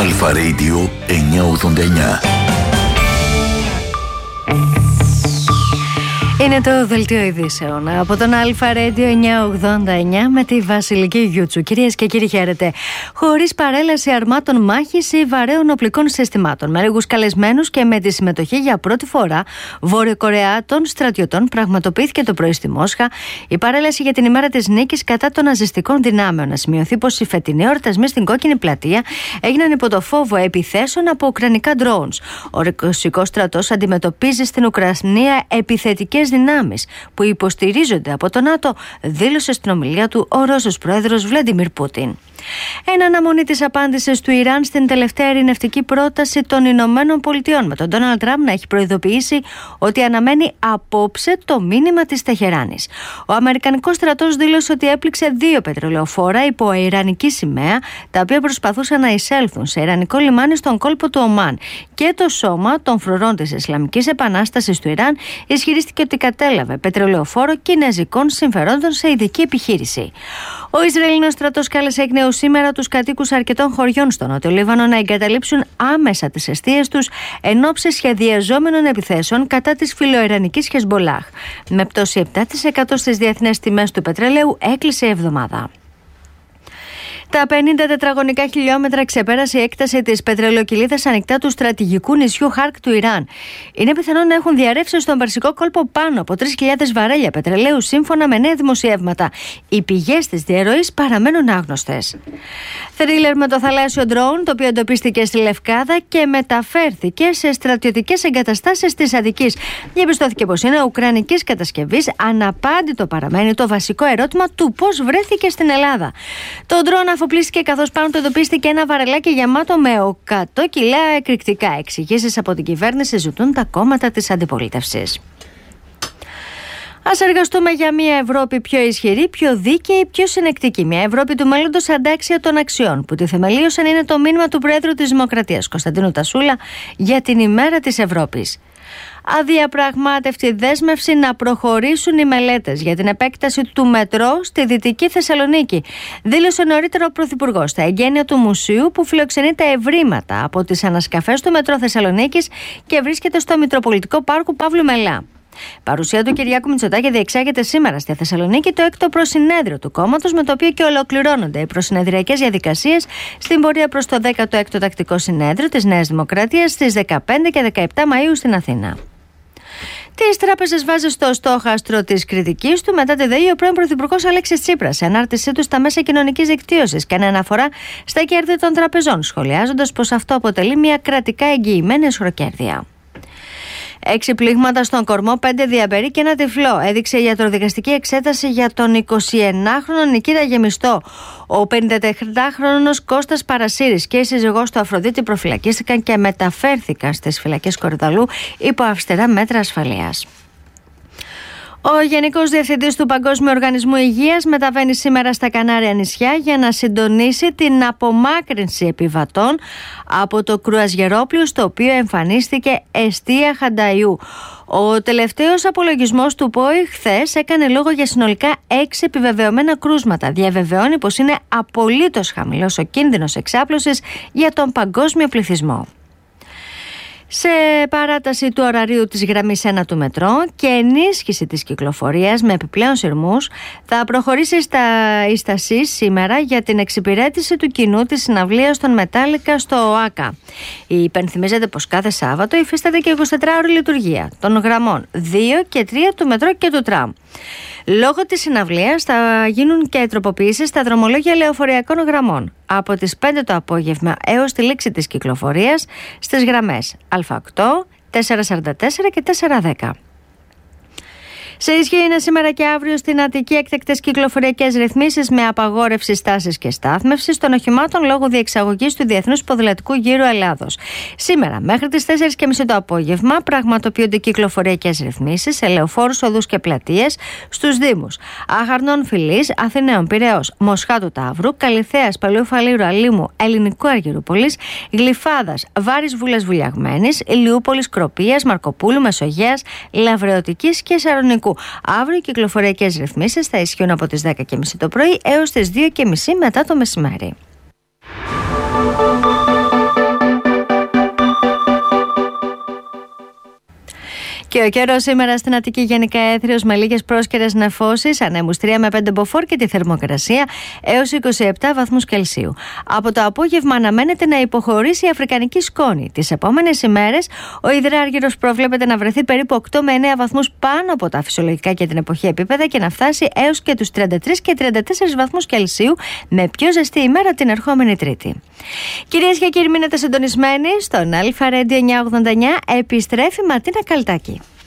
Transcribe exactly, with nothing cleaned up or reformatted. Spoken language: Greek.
Αλφα Radio εννιακόσια ογδόντα εννιά. Είναι το δελτίο ειδήσεων από τον Αλφα Radio εννιακόσια ογδόντα εννιά με τη Βασιλική Γιούτσου. Κυρίες και κύριοι, χαίρετε. Χωρίς παρέλαση αρμάτων μάχης ή βαρέων οπλικών συστημάτων, με λίγους καλεσμένους και με τη συμμετοχή για πρώτη φορά Βορειοκορεάτων στρατιωτών, πραγματοποιήθηκε το πρωί στη Μόσχα η παρέλαση για την ημέρα της νίκης κατά των ναζιστικών δυνάμεων. Να σημειωθεί πως οι φετινοί εορτασμοί στην Κόκκινη Πλατεία έγιναν υπό το φόβο επιθέσεων από ουκρανικά drones. Ο ρωσικός στρατός αντιμετωπίζει στην Ουκρανία επιθετικές δυνάμεις που υποστηρίζονται από το ΝΑΤΟ, δήλωσε στην ομιλία του ο Ρώσος πρόεδρος Βλαντιμίρ Πούτιν. Εν αναμονή της απάντησης του Ιράν στην τελευταία ειρηνευτική πρόταση των Ηνωμένων Πολιτειών, με τον Ντόναλντ Τραμπ να έχει προειδοποιήσει ότι αναμένει απόψε το μήνυμα της Τεχεράνης. Ο Αμερικανικός στρατός δήλωσε ότι έπληξε δύο πετρελαιοφόρα υπό ιρανική σημαία, τα οποία προσπαθούσαν να εισέλθουν σε ιρανικό λιμάνι στον κόλπο του Ομάν. Και το σώμα των φρουρών της Ισλαμικής Επανάστασης του Ιράν ισχυρίστηκε ότι κατέλαβε πετρελαιοφόρο κινέζικων συμφερόντων σε ειδική επιχείρηση. Ο Ισραηλινός στρατός κάλεσε εκ νέου σήμερα τους κατοίκους αρκετών χωριών στο Νότιο Λίβανο να εγκαταλείψουν άμεσα τις εστίες τους εν ώψη σχεδιαζόμενων επιθέσεων κατά της φιλοϊρανικής Χεσμπολάχ. Με πτώση επτά τοις εκατό στις διεθνές τιμές του πετρελαίου έκλεισε η εβδομάδα. Τα πενήντα τετραγωνικά χιλιόμετρα ξεπέρασε η έκταση της πετρελαιοκυλίδας ανοιχτά του στρατηγικού νησιού Χάρκ του Ιράν. Είναι πιθανό να έχουν διαρρεύσει στον Περσικό κόλπο πάνω από τρεις χιλιάδες βαρέλια πετρελαίου, σύμφωνα με νέα δημοσιεύματα. Οι πηγές της διαρροής παραμένουν άγνωστες. Θρίλερ με το θαλάσσιο ντρόουν, το οποίο εντοπίστηκε στη Λευκάδα και μεταφέρθηκε σε στρατιωτικές εγκαταστάσεις της Αττικής. Διαπιστώθηκε πως είναι ουκρανικής κατασκευής. Αναπάντητο παραμένει το βασικό ερώτημα του πώς βρέθηκε στην Ελλάδα. Το ντρόουν αφοπλίστηκε καθώς πάνω του εντοπίστηκε ένα βαρελάκι γεμάτο με εκατό κιλά εκρηκτικά. Εξηγήσεις από την κυβέρνηση ζητούν τα κόμματα της αντιπολίτευσης. Ας εργαστούμε για μια Ευρώπη πιο ισχυρή, πιο δίκαιη, πιο συνεκτική. Μια Ευρώπη του μέλλοντος αντάξια των αξιών, που τη θεμελίωσαν είναι το μήνυμα του Πρόεδρου της Δημοκρατίας, Κωνσταντίνου Τασούλα, για την ημέρα της Ευρώπης. Αδιαπραγμάτευτη δέσμευση να προχωρήσουν οι μελέτες για την επέκταση του μετρό στη Δυτική Θεσσαλονίκη, δήλωσε νωρίτερα ο Πρωθυπουργός στα εγγένεια του μουσείου που φιλοξενεί τα ευρήματα από τις ανασκαφές του μετρό Θεσσαλονίκης και βρίσκεται στο Μητροπολιτικό Πάρκο Παύλου Μελά. Παρουσία του Κυριάκου Μητσοτάκη διεξάγεται σήμερα στη Θεσσαλονίκη το έκτο προσυνέδριο του κόμματος, με το οποίο και ολοκληρώνονται οι προσυνεδριακές διαδικασίες στην πορεία προς το δέκατο έκτο τακτικό συνέδριο της Νέας Δημοκρατίας στις δεκαπέντε και δεκαεπτά Μαΐου στην Αθήνα. Τις τράπεζες βάζει στο στόχαστρο της κριτικής του μετά τη ΔΕΗ ο πρώην Πρωθυπουργός Αλέξης Τσίπρας σε ανάρτησή του στα μέσα κοινωνικής δικτύωσης και αναφορά στα κέρδη των τραπεζών, σχολιάζοντας πως αυτό αποτελεί μια κρατικά εγγυημένη εσχροκέρδεια. Έξι πλήγματα στον κορμό, πέντε διαμπερί και ένα τυφλό, έδειξε η ιατροδικαστική εξέταση για τον εικοσιενάχρονο Νικήτα Γεμιστό. Ο πενηνταετράχρονος Κώστας Παρασύρης και η σύζυγός του Αφροδίτη προφυλακίστηκαν και μεταφέρθηκαν στις φυλακές Κορυδαλού υπό αυστηρά μέτρα ασφαλείας. Ο Γενικός Διευθυντής του Παγκόσμιου Οργανισμού Υγείας μεταβαίνει σήμερα στα Κανάρια νησιά για να συντονίσει την απομάκρυνση επιβατών από το κρουαζιερόπλοιο στο οποίο εμφανίστηκε εστία Χανταϊού. Ο τελευταίος απολογισμός του ΠΟΗ χθες έκανε λόγο για συνολικά έξι επιβεβαιωμένα κρούσματα. Διαβεβαιώνει πως είναι απολύτως χαμηλός ο κίνδυνος εξάπλωσης για τον παγκόσμιο πληθυσμό. Σε παράταση του ωραρίου της γραμμής ένα του μετρό και ενίσχυση της κυκλοφορίας με επιπλέον σειρμούς, θα προχωρήσει στα Ιστασί σήμερα για την εξυπηρέτηση του κοινού της συναυλίας των Μετάλλικα στο ΟΑΚΑ. Υπενθυμίζεται πως κάθε Σάββατο υφίσταται και εικοσιτετράωρη λειτουργία των γραμμών δύο και τρία του μετρό και του τραμ. Λόγω της συναυλίας θα γίνουν και τροποποιήσεις στα δρομολόγια λεωφορειακών γραμμών από τις πέντε το απόγευμα έως τη λήξη της κυκλοφορίας στις γραμμές Α8, τετρακόσια σαράντα τέσσερα και τετρακόσια δέκα. Σε ισχύ είναι σήμερα και αύριο στην Αττική έκτακτες κυκλοφοριακές ρυθμίσεις με απαγόρευση στάσης και στάθμευσης των οχημάτων λόγω διεξαγωγής του Διεθνούς Ποδηλατικού Γύρου Ελλάδος. Σήμερα μέχρι τις τέσσερις και μισή το απόγευμα πραγματοποιούνται κυκλοφοριακές ρυθμίσεις σε λεωφόρους, οδούς και πλατείες στους Δήμους Αχαρνών Φυλής, Αθηναίων Πειραιώς, Μοσχάτου Ταύρου, Καλιθέας, Παλαιού Φαλήρου, Αλήμου, Ελληνικού Αργυρούπολης, Γλυφάδας, Βάρης Βούλας Βουλιαγμένης, Ηλιούπολης, Κροπίας, Μαρκοπούλου, Μεσογείας, Λαβρεωτικής και Σαρονικού. Αύριο οι κυκλοφοριακές ρυθμίσεις θα ισχύουν από τις δέκα και μισή το πρωί έως τις δύο και μισή μετά το μεσημέρι. Και ο καιρός σήμερα στην Αττική γενικά έθριος με λίγες πρόσκαιρες νεφώσεις, ανέμους τρία με πέντε μποφόρ και τη θερμοκρασία έως είκοσι επτά βαθμούς Κελσίου. Από το απόγευμα αναμένεται να υποχωρήσει η αφρικανική σκόνη. Τις επόμενες ημέρες ο υδράργυρος προβλέπεται να βρεθεί περίπου οκτώ με εννέα βαθμούς πάνω από τα φυσιολογικά και την εποχή επίπεδα και να φτάσει έως και τους τριάντα τρεις και τριάντα τέσσερις βαθμούς Κελσίου, με πιο ζεστή ημέρα την ερχόμενη Τρίτη. Κυρίες και κύριοι, μείνετε συντονισμένοι στον Αλφα Radio εννιακόσια ογδόντα εννιά. Επιστρέφει Ματίνα Καλτάκη.